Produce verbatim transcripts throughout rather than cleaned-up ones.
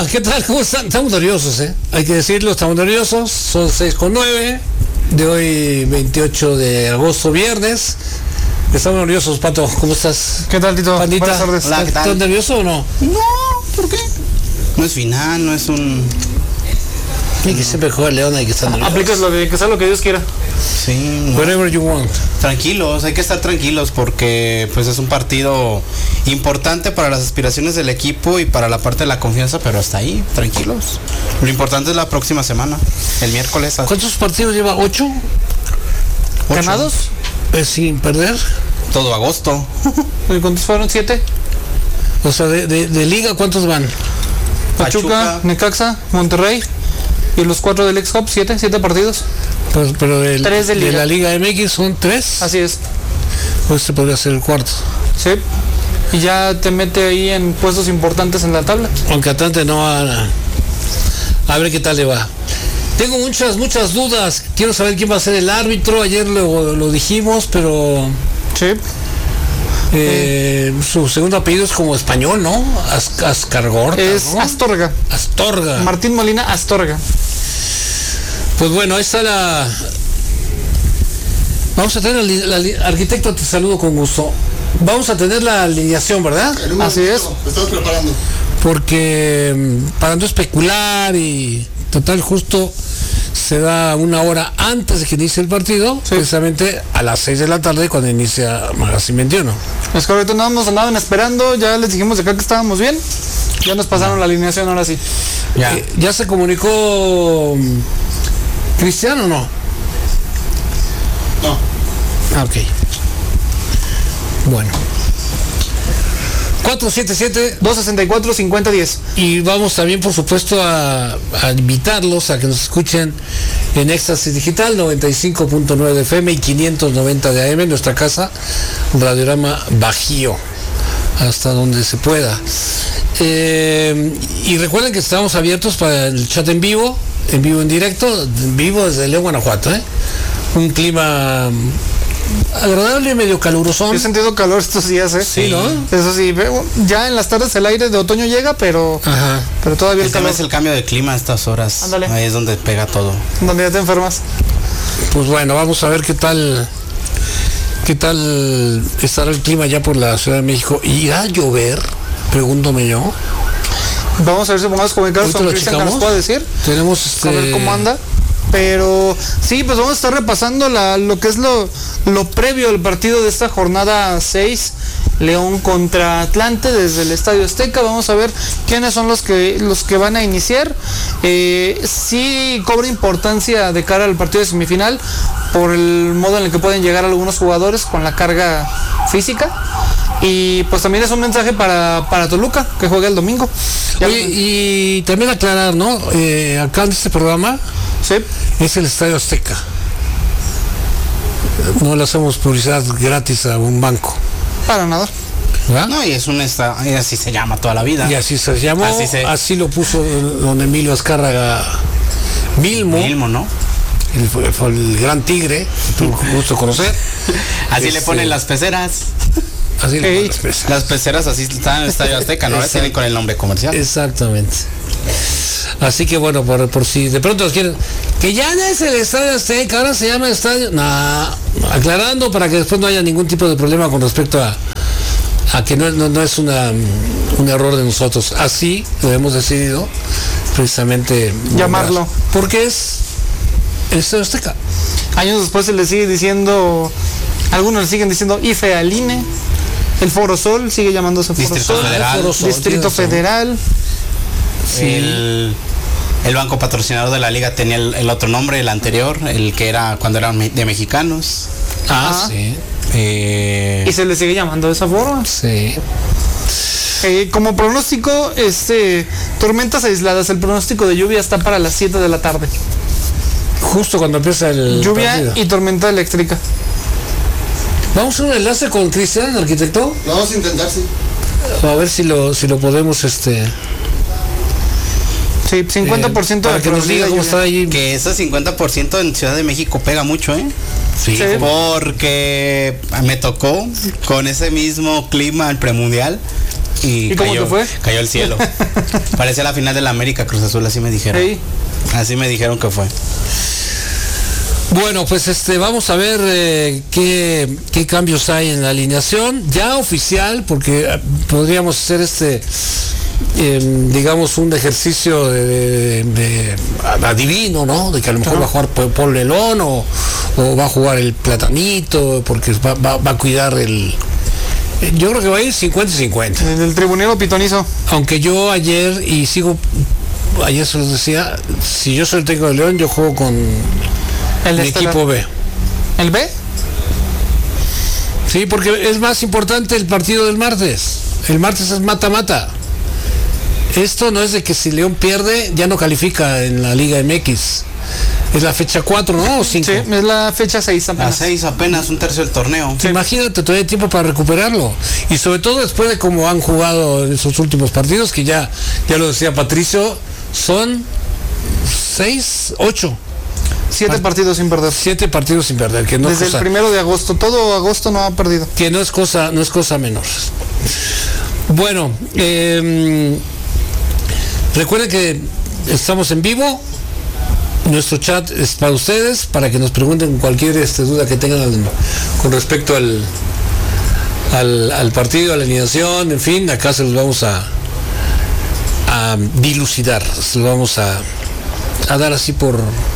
Hola, ¿qué tal? ¿Cómo están? Estamos nerviosos, ¿eh? Hay que decirlo, estamos nerviosos. Son seis con nueve de hoy, veintiocho de agosto, viernes. Estamos nerviosos, Pato. ¿Cómo estás? ¿Qué tal, Tito? Pandita. Buenas tardes. Hola, ¿qué tal? ¿Estás nervioso o no? No, ¿por qué? No es final, no es un... Hay que siempre jugar León, hay que estar nervioso. Aplicas lo de que sea lo que Dios quiera. Sí, no. Whatever you want. Tranquilos, hay que estar tranquilos porque pues es un partido importante para las aspiraciones del equipo y para la parte de la confianza, pero hasta ahí, tranquilos. Lo importante es la próxima semana, el miércoles. ¿Cuántos partidos lleva? ¿Ocho? Ocho. ¿Ganados? Eh, sin perder. Todo agosto. ¿Y cuántos fueron? ¿Siete? O sea, de, de, de liga, ¿cuántos van? Pachuca, Pachuca. Necaxa, Monterrey y los cuatro del ex-Hop, siete, siete partidos. Pues, pero del- Tres de de, liga. la Liga M X son tres. Así es. Pues se podría ser el cuarto. Sí. Y ya te mete ahí en puestos importantes en la tabla. Aunque Atlante no va a... A ver qué tal le va. Tengo muchas, muchas dudas. Quiero saber quién va a ser el árbitro. Ayer lo, lo dijimos, pero... Sí. eh, su segundo apellido es como español, ¿no? As- Ascargorta, Es ¿no? Astorga. Astorga. Martín Molina Astorga. Pues bueno, ahí está la... Vamos a tener al li- la li- arquitecto, te saludo con gusto. Vamos a tener la alineación, ¿verdad? En un Así momentito, es. me estamos preparando. Porque mm, para no especular y total justo se da una hora antes de que inicie el partido, precisamente a las seis de la tarde cuando inicia Magazine veintiuno. Es correcto, no nos andaban esperando, ya les dijimos de acá que estábamos bien. Ya nos pasaron la alineación ahora sí. Ya. Eh, ¿Ya se comunicó mm, Cristiano o no? No. Ah, ok. Bueno. cuatro siete siete dos sesenta y cuatro, cincuenta, diez. y vamos también por supuesto a, a invitarlos a que nos escuchen en Éxtasis Digital noventa y cinco punto nueve de F M y quinientos noventa de A M en nuestra casa Radiorama Bajío, hasta donde se pueda. Eh, y recuerden que estamos abiertos para el chat en vivo, en vivo en directo, en vivo desde León, Guanajuato, ¿eh? Un clima agradable, medio caluroso. He sentido calor estos días, ¿eh? Sí, ¿no? Eso sí, veo- ya en las tardes el aire de otoño llega, pero, Ajá. pero todavía el El tema calor. es el cambio de clima a estas horas. Ándale. Ahí es donde pega todo. Donde ya te enfermas. Pues bueno, vamos a ver qué tal qué tal estará el clima ya por la Ciudad de México. ¿Irá a llover? Pregúntome yo. Vamos a ver si podemos comunicarnos Ahorita con lo Cristian que nos checamos. pueda decir. Tenemos este... A ver cómo anda. Pero sí, pues vamos a estar repasando la, lo que es lo, lo previo al partido de esta jornada seis, León contra Atlante desde el Estadio Azteca. Vamos a ver quiénes son los que los que van a iniciar. Eh, sí cobra importancia de cara al partido de semifinal por el modo en el que pueden llegar algunos jugadores con la carga física. Y pues también es un mensaje para, para Toluca, que juega el domingo. Ya- Oye, y también aclarar, ¿no? Eh, acá en este programa sí. es el Estadio Azteca. No le hacemos publicidad gratis a un banco, Para nada. ¿verdad? No, y es un esta, y así se llama toda la vida. Y así se llamó, Así así, se- lo puso don Emilio Azcárraga Milmo, Milmo, ¿no? el, fue, fue el gran tigre, que tuvo gusto conocer. Así le Este, ponen las peceras. Así le Ey. ponen las pesas. Las peceras así están en el Estadio Azteca, ¿no? Las Exacto. tienen con el nombre comercial. Exactamente. Así que bueno, por, por si de pronto los quieren, que ya no es el Estadio Azteca, ahora se llama Estadio. Nah, aclarando para que después no haya ningún tipo de problema con respecto a, a que no, no, no es una, un error de nosotros. Así lo hemos decidido precisamente Llamarlo. nombrar, porque es el Estadio Azteca. Años después se le sigue diciendo, algunos le siguen diciendo I F E al I N E, el Foro Sol sigue llamándose Foro Distrito Sol, Federal. Foro Sol, Distrito tienes razón. Federal. El, el banco patrocinador de la liga tenía el, el otro nombre, el anterior, el que era cuando eran me- de mexicanos. Ah, Ah. sí, Eh, Y se le sigue llamando de esa forma. sí. Eh, como pronóstico, este, tormentas aisladas, el pronóstico de lluvia está para las siete de la tarde. Justo cuando empieza el Lluvia partido. y tormenta eléctrica. Vamos a un enlace con Cristian, arquitecto. Lo vamos a intentar, sí. A ver si lo, si lo podemos, este... Sí, cincuenta por ciento eh, de para que nos diga cómo está ahí. que ese cincuenta por ciento en Ciudad de México pega mucho, ¿eh? Sí, Sí. como- Porque me tocó con ese mismo clima el premundial y, ¿Y cómo cayó, te fue? cayó el cielo. Parecía la final de la América Cruz Azul, así me dijeron. Sí. Así me dijeron que fue. Bueno, pues este vamos a ver eh, qué, qué cambios hay en la alineación, ya oficial, porque eh, podríamos hacer este, eh, digamos, un ejercicio de, de, de adivino, ¿no? De que a lo mejor va a jugar Paul Lelón o, o va a jugar el Platanito, porque va, va, va a cuidar el... Yo creo que va a ir cincuenta y cincuenta. En el tribunero pitonizo. Aunque yo ayer, y sigo, ayer se los decía, si yo soy el técnico de León, yo juego con... El equipo B. ¿El B? Sí, porque es más importante el partido del martes. El martes es mata-mata. Esto no es de que si León pierde, ya no califica en la Liga M X. Es la fecha cuatro, ¿no? ¿O cinco? Sí, es la fecha seis apenas. La seis apenas, un tercio del torneo. Sí. Imagínate, todavía hay tiempo para recuperarlo. Y sobre todo después de cómo han jugado en esos últimos partidos, que ya, ya lo decía Patricio, son seis, ocho. Siete Part- partidos sin perder. Siete partidos sin perder, que no Desde es cosa, el primero de agosto, todo agosto no ha perdido. Que no es cosa, no es cosa menor. Bueno, eh, recuerden que estamos en vivo. Nuestro chat es para ustedes, para que nos pregunten cualquier este, duda que tengan con respecto al, al, al partido, a la alineación, en fin, acá se los vamos a, a dilucidar, se los vamos a, a dar así por...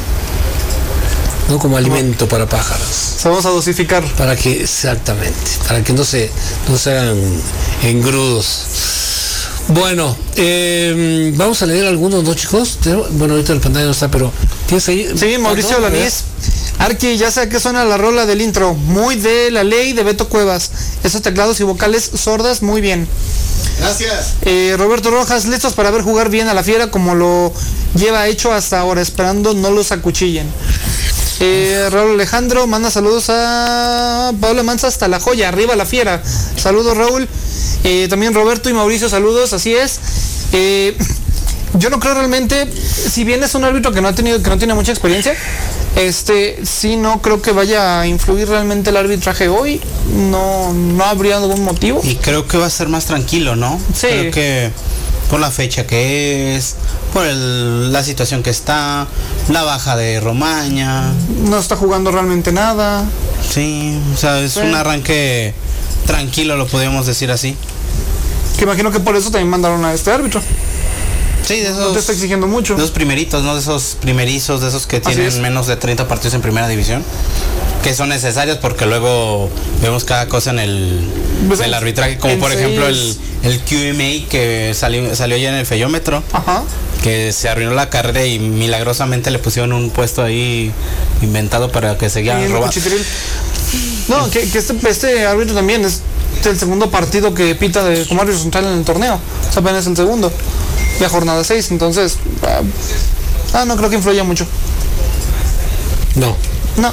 no como alimento para pájaros. Se vamos a dosificar. Para que, exactamente, para que no se, no se hagan engrudos. Bueno, eh, vamos a leer algunos, ¿no, chicos? Bueno, ahorita el pantalla no está, pero ¿tienes ahí? Sí, Mauricio Lanís. Arqui, ya sé a qué suena la rola del intro. Muy de La Ley de Beto Cuevas. Esos teclados y vocales sordas, muy bien. Gracias. Eh, Roberto Rojas, listos para ver jugar bien a la Fiera como lo lleva hecho hasta ahora, esperando no los acuchillen. Eh, Raúl Alejandro manda saludos a Pablo Manza hasta La Joya, arriba la Fiera. Saludos, Raúl. Eh, también Roberto y Mauricio, saludos, así es. Eh, yo no creo realmente, si bien es un árbitro que no ha tenido, que no tiene mucha experiencia, este, sí no creo que vaya a influir realmente el arbitraje hoy. No, no habría algún motivo. Y creo que va a ser más tranquilo, ¿no? Sí. Creo que por la fecha que es, por el, la situación que está, la baja de Romaña. No está jugando realmente nada. Sí, o sea, es sí. un arranque tranquilo, lo podríamos decir así. Que imagino que por eso también mandaron a este árbitro. Sí, de esos. No te está exigiendo mucho. De esos primeritos, ¿no? De esos primerizos, de esos que tienen menos de treinta partidos en primera división. Que son necesarios porque luego vemos cada cosa en el, pues el arbitraje. Como por seis. ejemplo el, el Q M A que salió, salió ya en el feyómetro. Ajá. Que se arruinó la carrera y milagrosamente le pusieron un puesto ahí inventado para que seguían robando. No, que, que este, este árbitro también es el segundo partido que pita de, como árbitro central en el torneo. O sea, apenas el segundo. Ya jornada seis, entonces... Ah, no creo que influya mucho. No. No.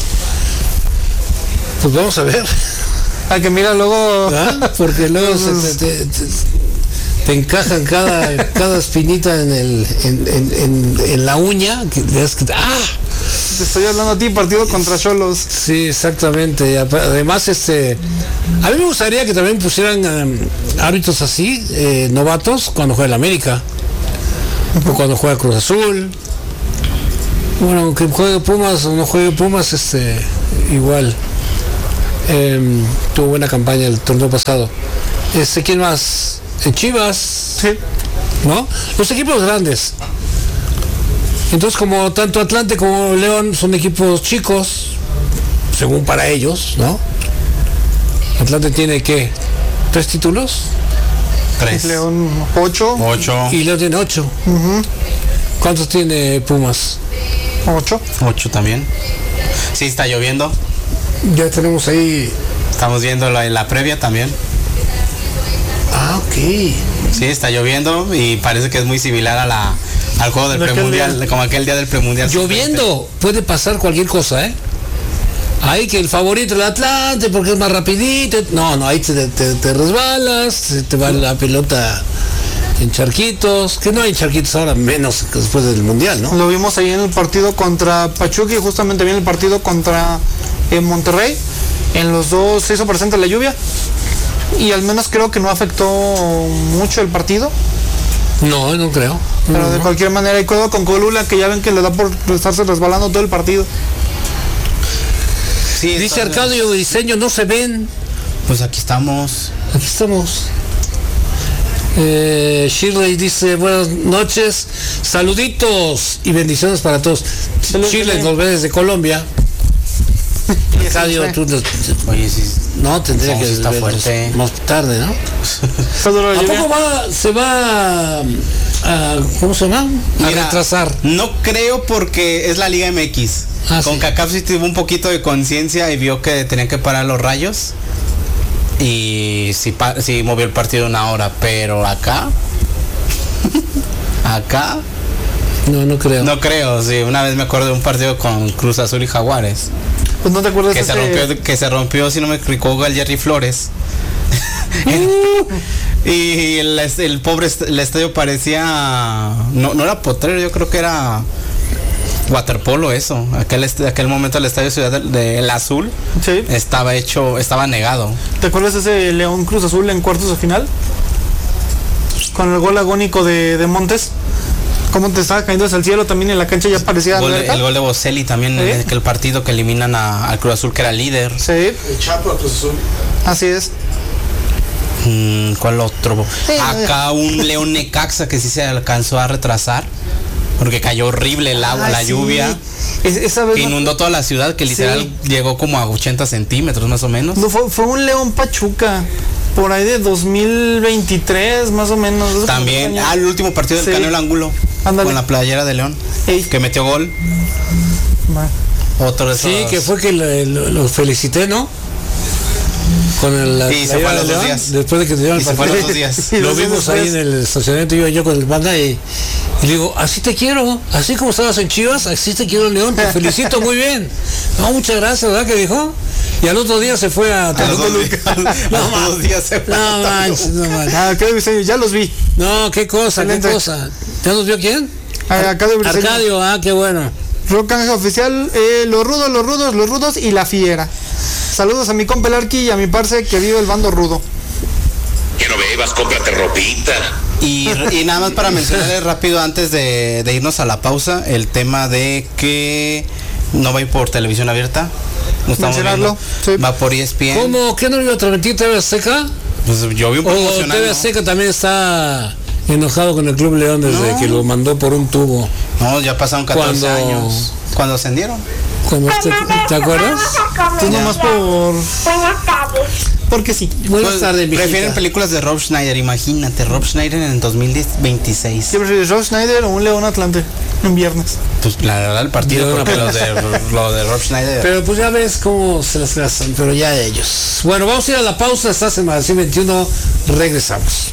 Pues vamos a ver. Hay que mira luego... ¿Ah? Porque luego se te, te, te, te encajan cada, cada espinita en, el, en, en, en, en la uña. Que, que, ¡ah! Te estoy hablando a ti, partido contra Xolos. Sí, exactamente. Además, este, a mí me gustaría que también pusieran um, árbitros así, eh, novatos, cuando juega el América, uh-huh. o cuando juega Cruz Azul. Bueno, que juegue Pumas o no juegue Pumas, este, igual. Eh, tuvo buena campaña el torneo pasado. Este, ¿quién más? Chivas. Sí. ¿No? Los equipos grandes. Entonces, como tanto Atlante como León son equipos chicos, según para ellos, ¿no? Atlante tiene, ¿qué? ¿Tres títulos? Tres. León, ocho. Ocho. Y León tiene ocho. Uh-huh. ¿Cuántos tiene Pumas? Ocho. Ocho también. Sí, está lloviendo. Ya tenemos ahí... Estamos viéndolo en la previa también. Ah, ok. Sí, está lloviendo y parece que es muy similar a la... al juego del premundial, día. como aquel día del premundial. Lloviendo, puede pasar cualquier cosa, ¿eh? Ahí que el favorito el Atlante porque es más rapidito. No, no, ahí te, te, te resbalas, te, te va la pelota en charquitos. Que no hay charquitos ahora, menos que después del mundial, ¿no? Lo vimos ahí en el partido contra Pachuca y justamente bien el partido contra eh, Monterrey. En los dos se hizo presente la lluvia y al menos creo que no afectó mucho el partido. No, no creo. Pero no, de no. cualquier manera, y codo con Colula, que ya ven que le da por estarse resbalando todo el partido. Sí, Dice está- Arcadio Diseño, no se ven. Pues aquí estamos. Aquí estamos. Eh, Shirley dice, buenas noches, saluditos y bendiciones para todos. Saludos, Shirley Shirley. nos ve desde Colombia. Y así Arcadio, fue. tú le- Oye, sí. no, tendría No, que sí está vernos fuerte. más tarde, ¿no? Está duro la ¿A lluvia. poco va, se va a, ¿cómo se llama? A Mira, retrasar. No creo porque es la Liga M X. Ah, Con sí. CACAF sí tuvo un poquito de conciencia y vio que tenían que parar los Rayos. Y sí, pa- sí movió el partido una hora, pero acá... acá... No, no creo. No creo, sí. Una vez me acuerdo de un partido con Cruz Azul y Jaguares. Pues no te acuerdas Que de se ese- rompió, que se rompió, si no me equivoco, el Jerry Flores. Y el, est- el pobre est- el estadio parecía... No, no era potrero, yo creo que era waterpolo eso. Aquel, est- aquel momento el estadio Ciudad del de, el Azul Sí. estaba hecho, estaba negado. ¿Te acuerdas de ese León Cruz Azul en cuartos de final? Con el gol agónico de, de Montes. Cómo te estaba cayendo hacia el cielo también en la cancha ya parecía Gol de- alberca. el gol de Boselli también ¿Sí? en aquel partido que eliminan a- al Cruz Azul, que era líder. Sí, El Chapo a Cruz Azul. así es. Mm, ¿Cuál otro? Sí, Acá un León Necaxa que sí se alcanzó a retrasar porque cayó horrible el agua, Ah, la sí. lluvia. Es- esa vez Que no- inundó toda la ciudad, que literal Sí. llegó como a ochenta centímetros más o menos. no, fue, fue un León Pachuca. Por ahí de dos mil veintitrés, más o menos. También, Ah, ah, el último partido del Sí. Canelo Angulo, Ándale. con la playera de León, Ey. que metió gol. Va. Otro de esos. Sí, que fue que lo, lo- lo felicité, ¿no? Con el la Sí, se fue playera a los de dos León, días. después de que te dieron Y el se fue a los partido. dos días. Y Lo dos días vimos ahí en después. el estacionamiento, iba yo con el banda y, y le digo, así te quiero, así como estabas en Chivas, así te quiero, León, te felicito muy bien. No, muchas gracias, ¿verdad? Que dijo. Y al otro día se fue a A los dos Toluca. días, a No, los dos días se fue a No Toluca. manches, no manches. Ah, acá de Briseño, ya los vi. No, qué cosa, Excelente. qué cosa. ¿Ya nos vio quién? Ah, acá de Briseño. Arcadio, ah, qué bueno. Rock Ángel Oficial, eh, los rudos, los rudos, los rudos y la fiera. Saludos a mi compa el Arqui y a mi parce que vive el bando rudo. Que no bebas, cómprate ropita. Y, y nada más para mencionarles rápido antes de, de irnos a la pausa, el tema de que no va a ir por televisión abierta. No estamos Mencionarlo, viendo. sí. Va por E S P N. ¿Cómo? ¿Qué no iba a transmitir T V Azteca? Pues yo vi un O promocional. T V ¿no? Azteca también está enojado con el Club León desde No. que lo mandó por un tubo. No, ya pasaron catorce Cuando- años. Cuando ascendieron. Cuando este- ¿Te acuerdas? Tú nomás por... Buenas tardes. Porque sí. Buenas Pues, tardes, mijita. prefieren películas de Rob Schneider, imagínate, Rob Schneider en el dos mil veintiséis. ¿Qué prefieres, Rob Schneider o un León Atlante? En viernes. Pues la verdad el partido, Yo no- porque lo de, lo de Rob Schneider. Pero pues ya ves cómo se las gastan, pero ya ellos. Bueno, vamos a ir a la pausa, estás en Magazine veintiuno, regresamos.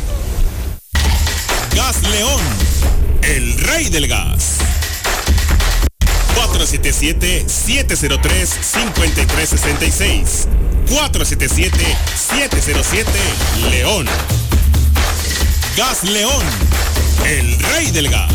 Gas León, el rey del gas. cuatro siete siete, siete cero tres, cinco tres seis seis. cuatro siete siete, siete cero siete, León. Gas León, el rey del gas.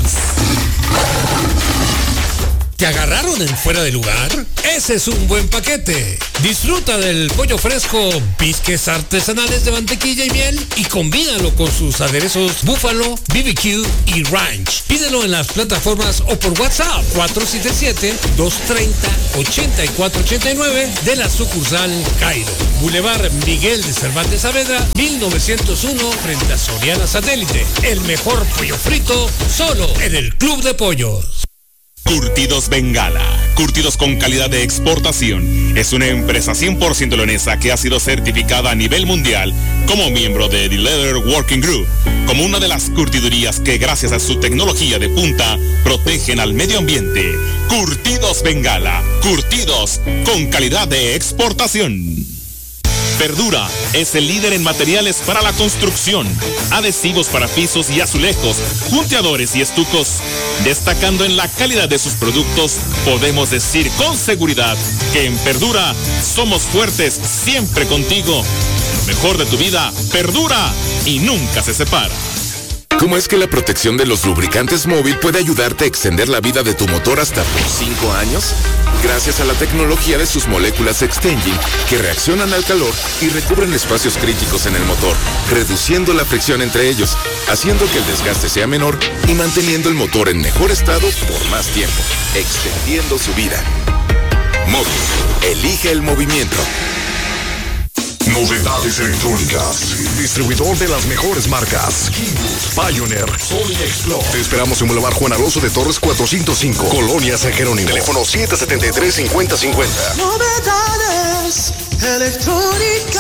¿Te agarraron en fuera de lugar? Ese es un buen paquete. Disfruta del pollo fresco, bisques artesanales de mantequilla y miel y combínalo con sus aderezos búfalo, B B Q y ranch. Pídelo en las plataformas o por WhatsApp cuatro siete siete, dos tres cero, ocho cuatro ocho nueve de la sucursal Cairo. Boulevard Miguel de Cervantes Saavedra, mil novecientos uno frente a Soriana Satélite. El mejor pollo frito solo en el Club de Pollos. Curtidos Bengala, curtidos con calidad de exportación. Es una empresa cien por ciento leonesa que ha sido certificada a nivel mundial como miembro de The Leather Working Group, como una de las curtidurías que gracias a su tecnología de punta protegen al medio ambiente. Curtidos Bengala, curtidos con calidad de exportación. Verdura es el líder en materiales para la construcción, adhesivos para pisos y azulejos, junteadores y estucos. Destacando en la calidad de sus productos, podemos decir con seguridad que en Verdura somos fuertes siempre contigo. Lo mejor de tu vida perdura y nunca se separa. ¿Cómo es que la protección de los lubricantes móvil puede ayudarte a extender la vida de tu motor hasta por cinco años? Gracias a la tecnología de sus moléculas Extengine, que reaccionan al calor y recubren espacios críticos en el motor, reduciendo la fricción entre ellos, haciendo que el desgaste sea menor y manteniendo el motor en mejor estado por más tiempo, extendiendo su vida. Móvil, elige el movimiento. Novedades electrónicas. Distribuidor de las mejores marcas. Keyboard, Pioneer, Sony Explore. Te esperamos en Boulevard Juan Alonso de Torres cuatrocientos cinco, Colonia San Jerónimo. Teléfono siete siete tres, cinco cero cinco cero. Novedades electrónicas.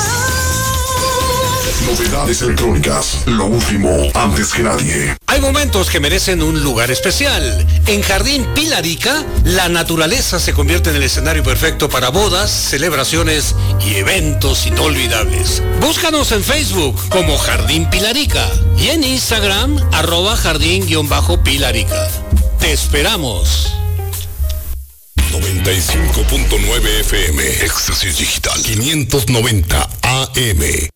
Novedades electrónicas. Lo último, antes que nadie. Hay momentos que merecen un lugar especial. En Jardín Pilarica, la naturaleza se convierte en el escenario perfecto para bodas, celebraciones y eventos inolvidables. Búscanos en Facebook como Jardín Pilarica y en Instagram, arroba jardín-pilarica. Te esperamos. noventa y cinco punto nueve F M. Éxtasis Digital. quinientos noventa A M.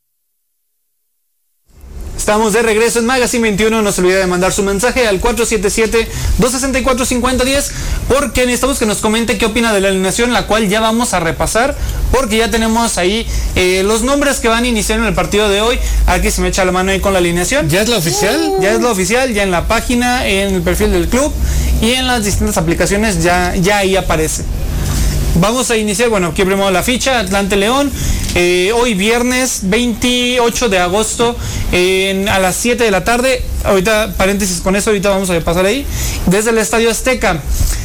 Estamos de regreso en Magazine veintiuno. No se olvide de mandar su mensaje al cuatro siete siete, dos seis cuatro, cinco cero uno cero porque necesitamos que nos comente qué opina de la alineación, la cual ya vamos a repasar porque ya tenemos ahí eh, los nombres que van a iniciar en el partido de hoy. Aquí se me echa la mano ahí con la alineación. ¿Ya es la oficial? Ya es la oficial, ya en la página, en el perfil del club y en las distintas aplicaciones ya, ya ahí aparece. Vamos a iniciar, bueno, aquí primero la ficha, Atlante León, eh, hoy viernes veintiocho de agosto en, a las siete de la tarde, ahorita paréntesis con eso, ahorita vamos a pasar ahí, desde el Estadio Azteca.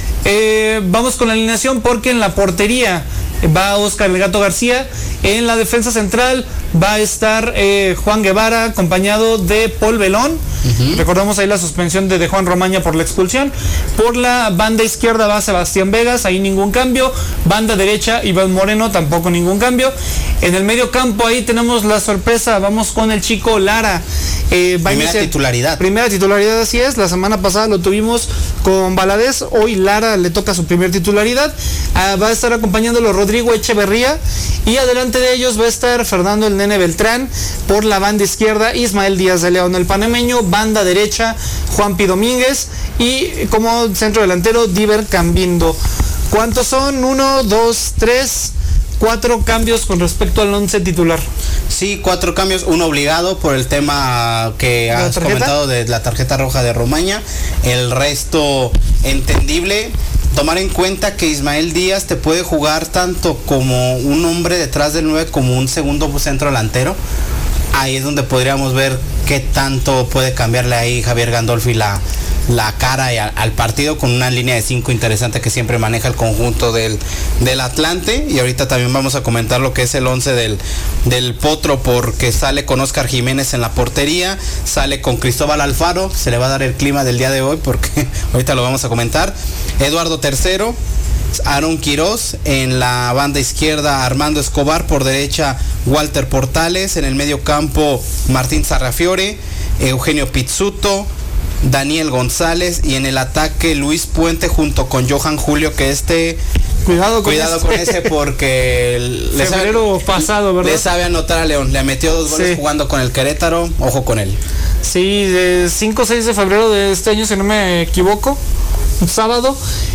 Eh, vamos con la alineación porque en la portería va Oscar El Gato García, en la defensa central va a estar eh, Juan Guevara acompañado de Paul Belón. Uh-huh. Recordamos ahí la suspensión de, de Juan Romaña por la expulsión. Por la banda izquierda va Sebastián Vegas, ahí ningún cambio. Banda derecha Iván Moreno, tampoco ningún cambio. En el medio campo ahí tenemos la sorpresa, vamos con el chico Lara. Eh, primera titularidad. Primera titularidad, así es. La semana pasada lo tuvimos con Valadez. Hoy Lara le toca su primer titularidad. Ah, va a estar acompañándolo Rodrigo Echeverría. Y adelante de ellos va a estar Fernando el Nene Beltrán. Por la banda izquierda, Ismael Díaz de León el panameño. Banda derecha, Juanpi Domínguez. Y como centro delantero, Diver Cambindo. ¿Cuántos son? Uno, dos, tres... Cuatro cambios con respecto al once titular. Sí, cuatro cambios, uno obligado por el tema que has comentado de la tarjeta roja de Romaña. El resto entendible. Tomar en cuenta que Ismael Díaz te puede jugar tanto como un hombre detrás del nueve como un segundo centro delantero. Ahí es donde podríamos ver qué tanto puede cambiarle ahí Javier Gandolfi la, la cara al, al partido, con una línea de cinco interesante que siempre maneja el conjunto del, del Atlante. Y ahorita también vamos a comentar lo que es el once del, del Potro, porque sale con Oscar Jiménez en la portería, sale con Cristóbal Alfaro, se le va a dar el clima del día de hoy porque ahorita lo vamos a comentar. Eduardo Tercero, Aaron Quirós, en la banda izquierda Armando Escobar, por derecha Walter Portales, en el medio campo Martín Sarrafiore, Eugenio Pizzuto, Daniel González, y en el ataque Luis Puente junto con Johan Julio, que este cuidado con, cuidado este. con ese porque le febrero sabe, pasado, ¿verdad? Le sabe anotar a León, le metió dos goles sí. jugando con el Querétaro, ojo con él. Sí, de cinco o seis de febrero de este año, si no me equivoco, un sábado,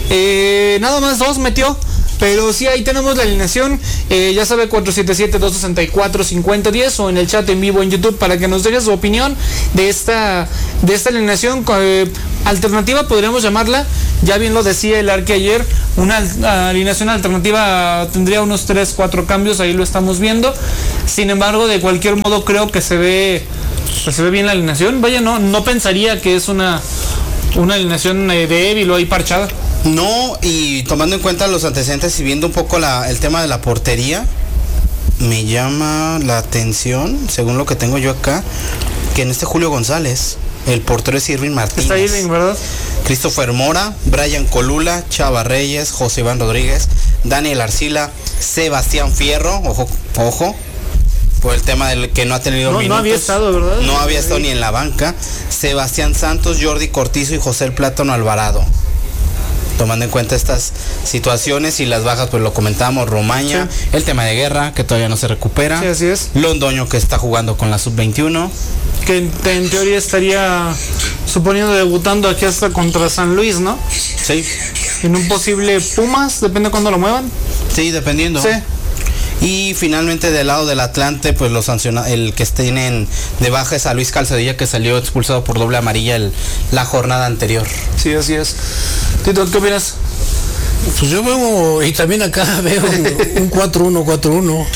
eh, nada más dos metió. Pero sí, ahí tenemos la alineación. Eh, ya sabe, cuatro siete siete, dos seis cuatro, cinco cero uno cero o en el chat en vivo en YouTube para que nos deje su opinión de esta, de esta alineación eh, alternativa, podríamos llamarla. Ya bien lo decía el Arque ayer, una alineación alternativa tendría unos tres, cuatro cambios, ahí lo estamos viendo. Sin embargo, de cualquier modo creo que se ve, pues se ve bien la alineación. Vaya, no, no pensaría que es una, una alineación eh, débil o ahí parchada. No, y tomando en cuenta los antecedentes y viendo un poco la, el tema de la portería, me llama la atención, según lo que tengo yo acá, que en este Julio González, el portero es Irving Martínez. Está Irving, ¿verdad? Christopher Mora, Brian Colula, Chava Reyes, José Iván Rodríguez, Daniel Arcila, Sebastián Fierro, ojo, ojo, por el tema del que no ha tenido no, minutos. No había estado, ¿verdad? No había estado ni en la banca. Sebastián Santos, Jordi Cortizo y José el Plátano Alvarado. tomando en cuenta estas situaciones y las bajas, pues lo comentamos, Romaña, sí. El tema de Guerra, que todavía no se recupera. Sí, así es. Londoño, que está jugando con la sub veintiuno. Que en, en teoría estaría, suponiendo, debutando aquí hasta contra San Luis, ¿no? Sí. En un posible Pumas, depende de cuándo lo muevan. Sí, dependiendo. Sí. Y finalmente del lado del Atlante, pues los sanciona, el que tienen de baja es a Luis Calzadilla, que salió expulsado por doble amarilla el, la jornada anterior. Sí, así es. Tito, ¿qué opinas? Pues yo veo, y también acá veo un cuatro uno cuatro uno.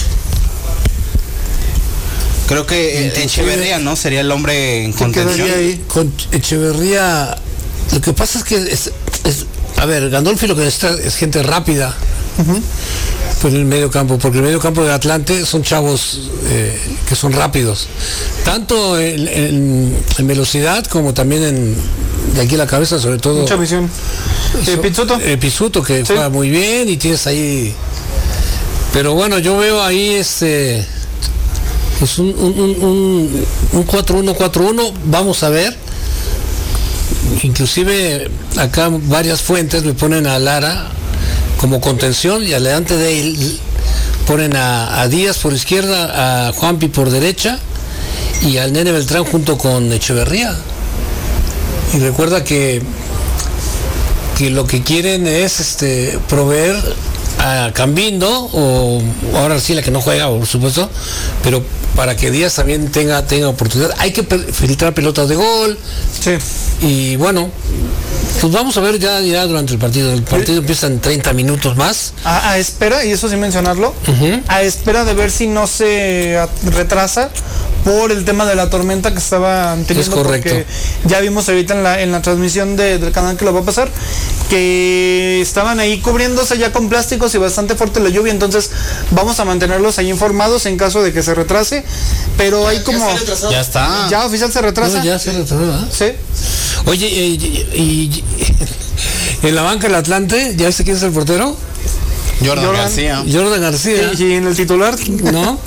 Creo que Inclusive, Echeverría, ¿no? Sería el hombre en contención. Ahí? Con Echeverría, lo que pasa es que es, es a ver, Gandolfi lo que necesita es gente rápida. Uh-huh. Pues en el medio campo, porque el medio campo de Atlante son chavos eh, que son rápidos, tanto en, en, en velocidad como también en de aquí a la cabeza, sobre todo. Mucha visión. So, eh, Pizzuto. Eh, Pizzuto, que sí. Juega muy bien y tienes ahí. Pero bueno, yo veo ahí este. Pues un, un, un, un cuatro uno cuatro uno, vamos a ver. Inclusive acá varias fuentes me ponen a Lara como contención y adelante de él ponen a, a Díaz por izquierda, a Juanpi por derecha y al Nene Beltrán junto con Echeverría. Y recuerda que que lo que quieren es este proveer a Cambindo, o ahora sí la que no juega, por supuesto, pero para que Díaz también tenga tenga oportunidad. Hay que filtrar pelotas de gol. Sí. Y bueno, pues vamos a ver ya, ya durante el partido. El partido empieza en treinta minutos más. A, a espera, y eso sí mencionarlo, uh-huh. a espera de ver si no se retrasa por el tema de la tormenta que estaba teniendo. Es correcto. Porque ya vimos ahorita en la, en la transmisión de, del canal que lo va a pasar, que estaban ahí cubriéndose ya con plásticos y bastante fuerte la lluvia, entonces vamos a mantenerlos ahí informados en caso de que se retrase, pero hay como... Ya, ya está. Ya oficial se retrasa. No, ya se retrasó, ¿verdad? Sí. Oye, y, y, y en la banca del Atlante, ¿ya viste quién es el portero? Jordan, Jordan García. Jordan García. ¿Y, y en el titular? No.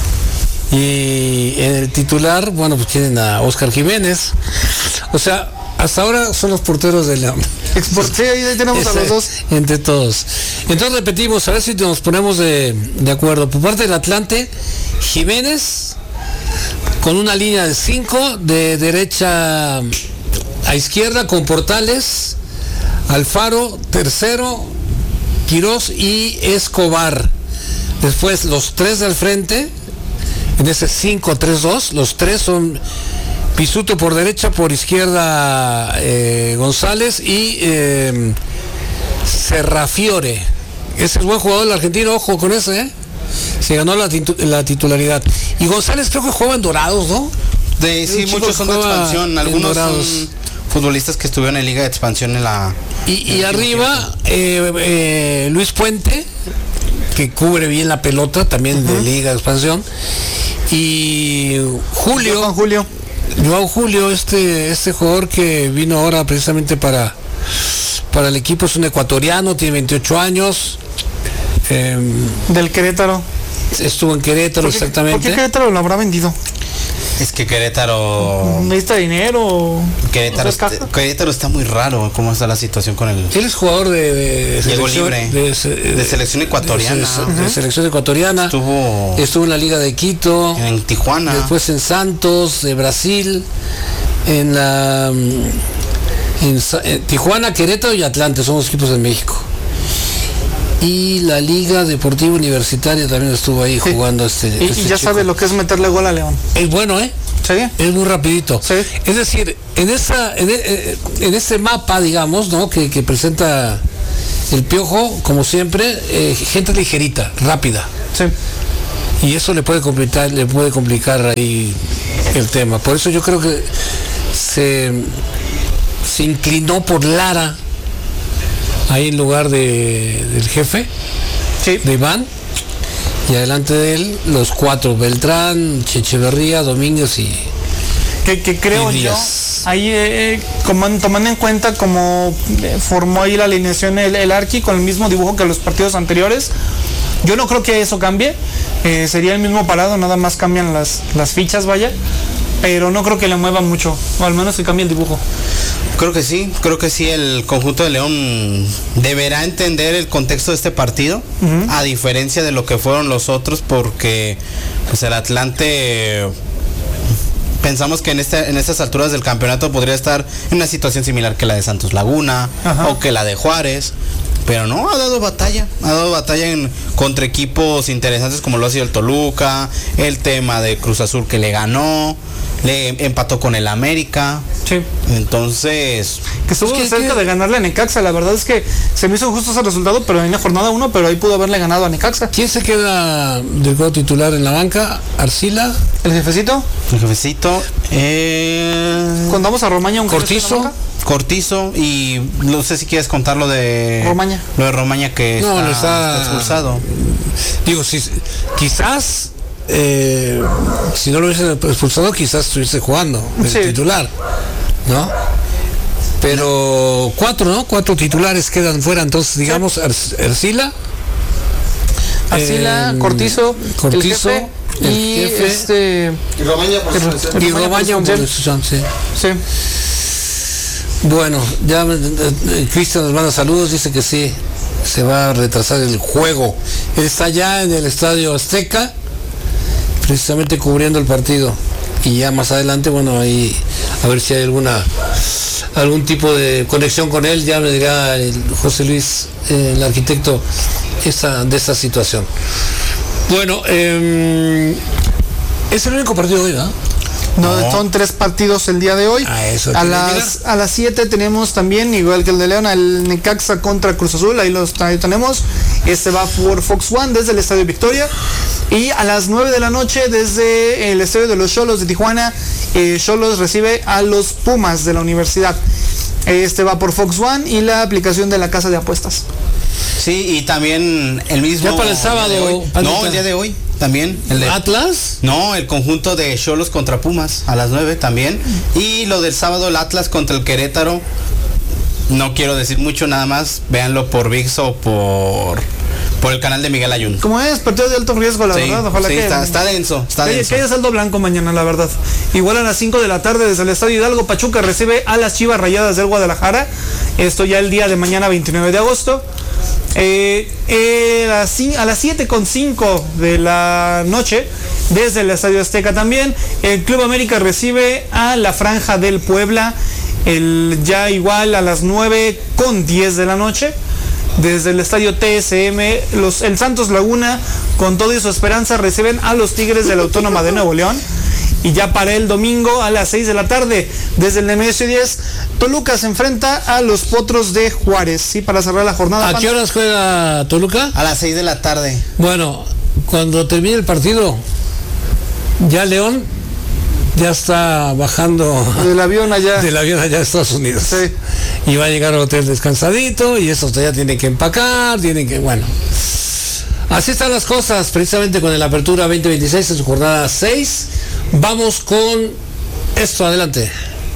Y en el titular, bueno, pues tienen a Oscar Jiménez. O sea, hasta ahora son los porteros de León. Sí, ahí tenemos a los dos. Entre todos. Entonces repetimos, a ver si nos ponemos de, de acuerdo. Por parte del Atlante, Jiménez, con una línea de cinco, de derecha a izquierda, con Portales, Alfaro, tercero, Quirós y Escobar. Después los tres del frente, en ese cinco tres dos, los tres son Pizzuto por derecha, por izquierda eh, González y eh, Serrafiore. Ese es buen jugador el argentino, ojo con ese, ¿eh? Se ganó la, titu la titularidad. Y González creo que juega en Dorados, ¿no? De, sí, muchos son de expansión, algunos son futbolistas que estuvieron en Liga de Expansión en la... Y, y arriba, eh, eh, Luis Puente, que cubre bien la pelota, también uh-huh. de Liga de Expansión. Y Julio, Juan Julio, Joao Julio, este, este jugador que vino ahora precisamente para, para el equipo, es un ecuatoriano, tiene veintiocho años. Eh, del Querétaro. Estuvo en Querétaro, ¿Por qué, exactamente. ¿Por qué Querétaro lo habrá vendido? Es que Querétaro... ¿Necesita dinero? Querétaro, está, Querétaro está muy raro cómo está la situación con el... Él es jugador de, de selección, libre, de, de, de selección ecuatoriana. De, de, de, de selección ecuatoriana. Estuvo... Estuvo en la Liga de Quito. En Tijuana. Después en Santos, de Brasil. En la... En, en Tijuana, Querétaro y Atlante, son los equipos de México. Y la Liga Deportiva Universitaria también estuvo ahí sí. jugando este, y, este y ya chico. Sabe lo que es meterle gol a León. Es bueno, ¿eh? ¿Sí? Es muy rapidito. ¿Sí? Es decir, en esa, en, en este mapa, digamos, ¿no? Que, que presenta el Piojo, como siempre, eh, gente ligerita, rápida. Sí. Y eso le puede complicar, le puede complicar ahí el tema. Por eso yo creo que se, se inclinó por Lara ahí en lugar de, del jefe, sí. de Iván, y adelante de él los cuatro, Beltrán, Echeverría, Domínguez y que, que creo y yo ahí eh, tomando en cuenta como eh, formó ahí la alineación el, el Arqui con el mismo dibujo que los partidos anteriores. Yo no creo que eso cambie, eh, sería el mismo parado, nada más cambian las, las fichas, vaya. pero no creo que le mueva mucho, o al menos que cambie el dibujo. Creo que sí, creo que sí, el conjunto de León deberá entender el contexto de este partido, uh-huh. a diferencia de lo que fueron los otros, porque pues el Atlante, pensamos que en, este, en estas alturas del campeonato podría estar en una situación similar que la de Santos Laguna, uh-huh. o que la de Juárez, pero no, ha dado batalla, ha dado batalla en, contra equipos interesantes como lo ha sido el Toluca, el tema de Cruz Azul que le ganó, le empató con el América. Sí. Entonces, que estuvo es que, cerca que... de ganarle a Necaxa. La verdad es que se me hizo justo ese resultado, pero en la jornada uno, pero ahí pudo haberle ganado a Necaxa. ¿Quién se queda del juego titular en la banca? ¿Arcila? ¿El jefecito? El jefecito. Eh... Contamos a Romaña un Cortizo. Cortizo, y no sé si quieres contar lo de Romaña. Lo de Romaña que no, está, está... está expulsado. Digo, si, quizás eh, si no lo hubiesen expulsado, quizás estuviese jugando el sí. titular, ¿no? Pero cuatro, ¿no? Cuatro titulares quedan fuera, entonces digamos sí. Arcila, Arcila, eh, Cortizo, Cortizo, el jefe, el y jefe, este y Romaña por el, y Romaña por institución, sí. Sí. Bueno, ya eh, Cristian nos manda saludos, dice que sí, se va a retrasar el juego. Él está ya en el Estadio Azteca, precisamente cubriendo el partido. Y ya más adelante, bueno, ahí a ver si hay alguna algún tipo de conexión con él, ya me dirá el José Luis, eh, el arquitecto, esta, de esta situación. Bueno, eh, es el único partido hoy, ¿verdad? No, no, son tres partidos el día de hoy. A, eso a las a las siete tenemos también, igual que el de León, el Necaxa contra Cruz Azul, ahí los ahí tenemos. Este va por Fox One desde el Estadio Victoria. Y a las nueve de la noche desde el Estadio de los Xolos de Tijuana, Xolos eh, recibe a los Pumas de la Universidad. Este va por Fox One y la aplicación de la casa de apuestas. Sí, y también el mismo... Ya para el sábado. No, el día de hoy también. El de ¿Atlas? No, el conjunto de Xolos contra Pumas a las nueve también. Y lo del sábado, el Atlas contra el Querétaro. No quiero decir mucho, nada más. Véanlo por V I X o por... por el canal de Miguel Ayun. Como es partido de alto riesgo, la sí, verdad, ojalá sí, que... Está, está denso, está que, denso. Que haya saldo blanco mañana, la verdad. Igual a las cinco de la tarde desde el Estadio Hidalgo, Pachuca recibe a las Chivas Rayadas del Guadalajara. Esto ya el día de mañana, veintinueve de agosto. Eh, eh, a las siete con cinco de la noche, desde el Estadio Azteca también, el Club América recibe a la Franja del Puebla. El, ya igual a las nueve con diez de la noche. Desde el Estadio T S M, los, el Santos Laguna, con todo y su esperanza, reciben a los Tigres de la Autónoma de Nuevo León. Y ya para el domingo, a las seis de la tarde, desde el Nemesio diez, Toluca se enfrenta a los Potros de Juárez. Sí, para cerrar la jornada. ¿A qué horas juega Toluca? A las seis de la tarde. Bueno, cuando termine el partido, ya León ya está bajando del avión allá del avión allá a Estados Unidos. Sí. Y va a llegar al hotel descansadito y eso ya tiene que empacar, tiene que, bueno. Así están las cosas, precisamente con el Apertura veinte veintiséis en su jornada seis. Vamos con esto, adelante.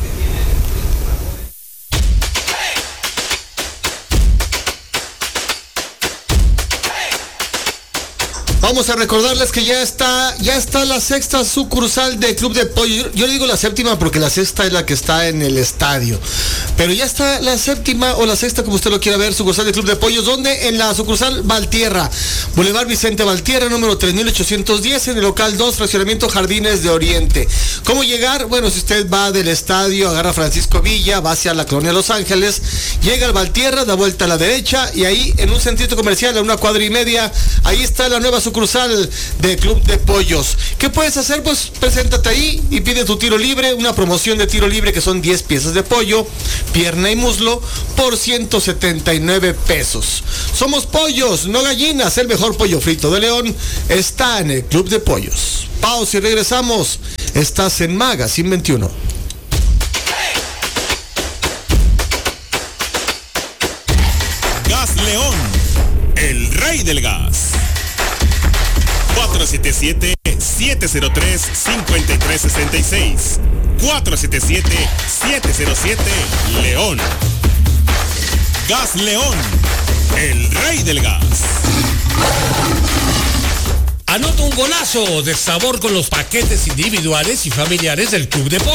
Vamos a recordarles que ya está, ya está la sexta sucursal de Club de Pollo. Yo, yo le digo la séptima porque la sexta es la que está en el estadio. Pero ya está la séptima o la sexta, como usted lo quiera ver, sucursal de Club de Pollos, donde en la sucursal Valtierra, Boulevard Vicente Valtierra, número tres mil ochocientos diez, en el local dos, fraccionamiento Jardines de Oriente. ¿Cómo llegar? Bueno, si usted va del estadio, agarra Francisco Villa, va hacia la colonia Los Ángeles, llega al Valtierra, da vuelta a la derecha y ahí en un centro comercial, a una cuadra y media, ahí está la nueva sucursal de Club de Pollos. ¿Qué puedes hacer? Pues preséntate ahí y pide tu tiro libre, una promoción de tiro libre que son diez piezas de pollo, pierna y muslo por ciento setenta y nueve pesos. Somos pollos, no gallinas. El mejor pollo frito de León está en el Club de Pollos. Pausa y regresamos. Estás en Magazine veintiuno. Gas León, el rey del gas. cuatro siete siete, siete cero tres, cinco tres seis seis. cuatro siete siete, siete cero siete, León. Gas León, el rey del gas. Anota un golazo de sabor con los paquetes individuales y familiares del Club de Pollo.